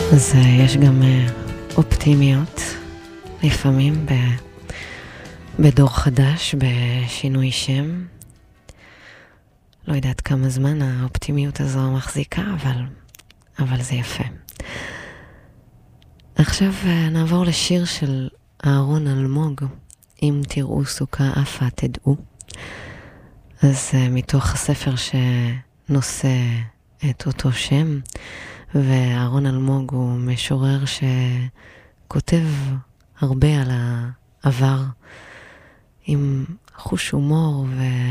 אז יש גם אופטימיות, לפעמים בדור חדש, בשינוי שם. לא יודעת כמה זמן האופטימיות הזו מחזיקה, אבל זה יפה. עכשיו נעבור לשיר של אהרון אלמוג, אם תראו סוכה אפה תדעו. אז מתוך הספר שנושא את אותו שם, ואהרון אלמוג הוא משורר שכותב הרבה על העבר, עם חוש הומור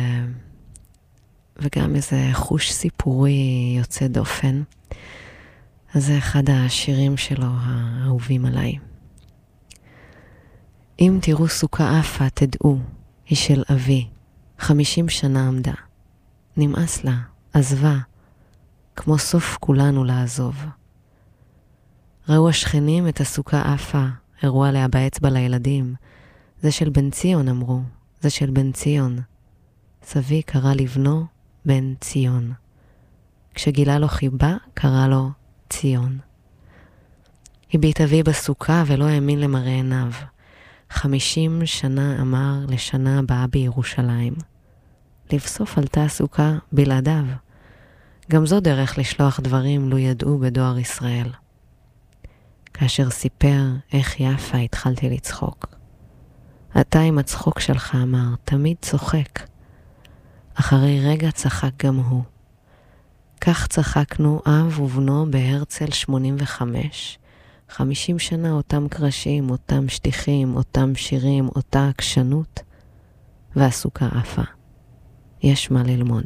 וגם איזה חוש סיפורי יוצא דופן. אז זה אחד השירים שלו האהובים עליי. אם תראו סוכה אפה תדעו, היא של אבי, 50 שנה עמדה. נמאס לה, עזבה, כמו סוף כולנו לעזוב. ראו השכנים את הסוכה אפה, הראו עליה באצבע לילדים. זה של בן ציון אמרו, זה של בן ציון. סבי קרא לבנו בן ציון. כשגילה לו חיבה, קרא לו ציון. הביט אבי בסוכה ולא האמין למראה עיניו. 50 שנה אמר לשנה הבאה בירושלים. לבסוף עלתה הסוכה בלעדיו. גם זו דרך לשלוח דברים לו ידעו בדואר ישראל. כאשר סיפר איך יפה התחלתי לצחוק. אתה עם הצחוק שלך אמר, תמיד צוחק. אחרי רגע צחק גם הוא. כך צחקנו אב ובנו בהרצל 85. 50 שנה אותם קרשים, אותם שטיחים, אותם שירים, אותה עקשנות. והסוכה אפה. יש מה ללמוד.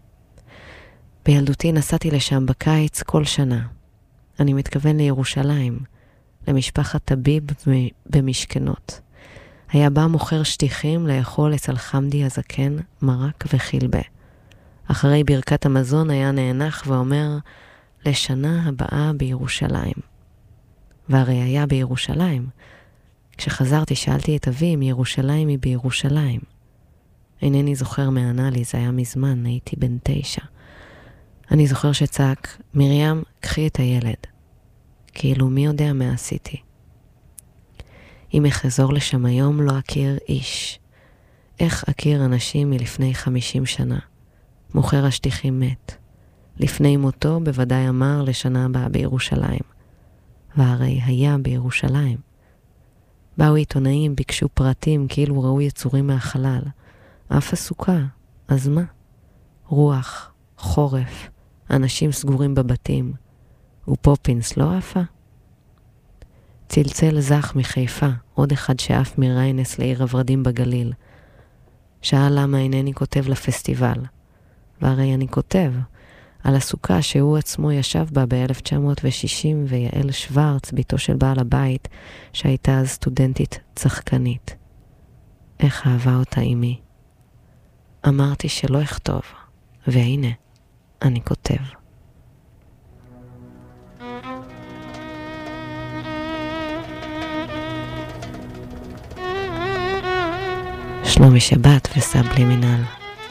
בילדותי נסעתי לשם בקיץ כל שנה. אני מתכוון לירושלים, למשפחת טביב במשכנות. היה בא מוכר שטיחים לאכול אצל חמדי הזקן, מרק וחילבה. אחרי ברכת המזון היה נאנח ואומר, לשנה הבאה בירושלים. והרי היה בירושלים. כשחזרתי שאלתי את אבי אם ירושלים היא בירושלים. אינני זוכר מענה לי, זה היה מזמן, הייתי בן 9. אני זוכר שצעק, מרים, קחי את הילד. כאילו מי יודע מה עשיתי. אם אחזור לשם היום לא אכיר איש. איך אכיר אנשים מלפני 50 שנה? מוכר השטיחים מת. לפני מותו בוודאי אמר לשנה הבאה בירושלים. והרי היה בירושלים. באו עיתונאים, ביקשו פרטים כאילו ראו יצורים מהחלל. אף הסוכה, אז מה? רוח, חורף, אנשים סגורים בבתים. ופופינס לא אפה? צלצל זך מחיפה, עוד אחד שאף מריינס לעיר הורדים בגליל. שאל למה אינני כותב לפסטיבל. והרי אני כותב על הסוכה שהוא עצמו ישב בה ב-1960 ויעל שוורץ, ביתו של בעל הבית, שהייתה אז סטודנטית צחקנית. איך אהבה אותה אמי. אמרתי שלא אכתוב, והנה, אני כותב. שלומי שבת וסבלי מנהל.